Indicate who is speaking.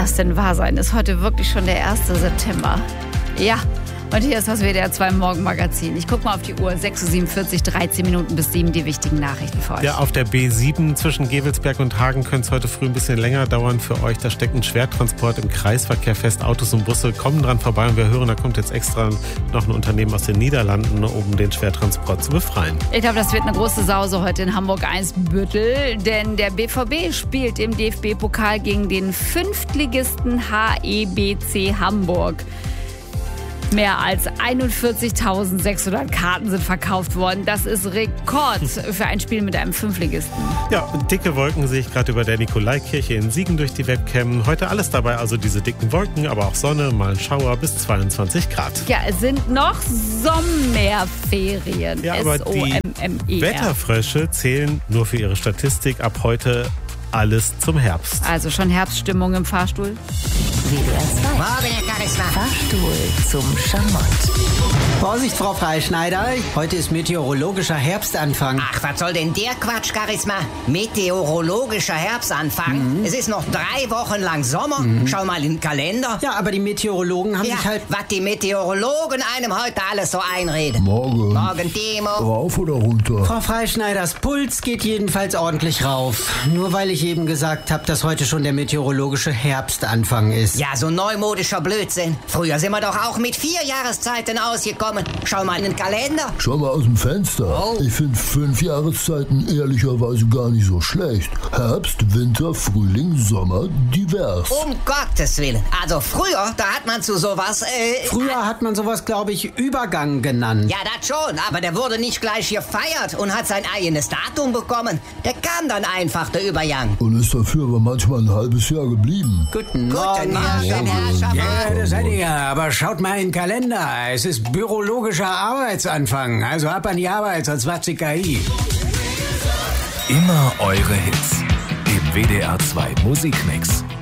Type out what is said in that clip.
Speaker 1: das denn wahr sein? Ist heute wirklich schon der 1. September? Ja. Und hier ist das WDR 2 Morgenmagazin. Ich gucke mal auf die Uhr, 6.47 Uhr, 13 Minuten bis 7, die wichtigen Nachrichten für euch.
Speaker 2: Ja, auf der B7 zwischen Gevelsberg und Hagen könnte es heute früh ein bisschen länger dauern für euch. Da steckt ein Schwertransport im Kreisverkehr fest. Autos und Busse kommen dran vorbei und wir hören, da kommt jetzt extra noch ein Unternehmen aus den Niederlanden, um den Schwertransport zu befreien.
Speaker 1: Ich glaube, das wird eine große Sause heute in Hamburg-Eimsbüttel, denn der BVB spielt im DFB-Pokal gegen den Fünftligisten HEBC Hamburg. Mehr als 41.600 Karten sind verkauft worden. Das ist Rekord für ein Spiel mit einem Fünftligisten.
Speaker 2: Ja, und dicke Wolken sehe ich gerade über der Nikolaikirche in Siegen durch die Webcam. Heute alles dabei, also diese dicken Wolken, aber auch Sonne, mal ein Schauer bis 22 Grad.
Speaker 1: Ja, es sind noch Sommerferien.
Speaker 2: Ja, aber die Wetterfrösche zählen nur für ihre Statistik ab heute alles zum Herbst.
Speaker 1: Also schon Herbststimmung im Fahrstuhl?
Speaker 3: WDR 2.
Speaker 4: Morgen, Herr Charisma.
Speaker 3: Fahrstuhl zum Schamott.
Speaker 5: Vorsicht, Frau Freischneider. Heute ist meteorologischer Herbstanfang.
Speaker 4: Ach, was soll denn der Quatsch, Charisma? Meteorologischer Herbstanfang? Es ist noch 3 Wochen lang Sommer. Schau mal in den Kalender.
Speaker 5: Ja, aber die Meteorologen haben sich halt...
Speaker 4: was die Meteorologen einem heute alles so einreden.
Speaker 6: Morgen.
Speaker 4: Morgen, Demo.
Speaker 6: Rauf oder runter?
Speaker 5: Frau Freischneiders Puls geht jedenfalls ordentlich rauf. Nur weil ich eben gesagt habe, dass heute schon der meteorologische Herbstanfang ist.
Speaker 4: Ja, so neumodischer Blödsinn. Früher sind wir doch auch mit 4 Jahreszeiten ausgekommen. Schau mal in den Kalender.
Speaker 6: Schau mal aus dem Fenster.
Speaker 4: Oh.
Speaker 6: Ich finde 5 Jahreszeiten ehrlicherweise gar nicht so schlecht. Herbst, Winter, Frühling, Sommer, divers.
Speaker 4: Um Gottes Willen. Also früher, da hat man zu sowas...
Speaker 5: Früher hat man sowas, glaube ich, Übergang genannt.
Speaker 4: Ja, das schon, aber der wurde nicht gleich gefeiert und hat sein eigenes Datum bekommen. Der kam dann einfach, der Übergang.
Speaker 6: Und ist dafür aber manchmal ein halbes Jahr geblieben.
Speaker 5: Guten
Speaker 4: Guten Morgen, Herr Schaffer.
Speaker 5: Ja, das seid ihr ja, aber schaut mal in den Kalender. Es ist bürologischer Arbeitsanfang. Also ab an die Arbeit, sonst macht's die KI.
Speaker 7: Immer eure Hits im WDR 2 Musikmix.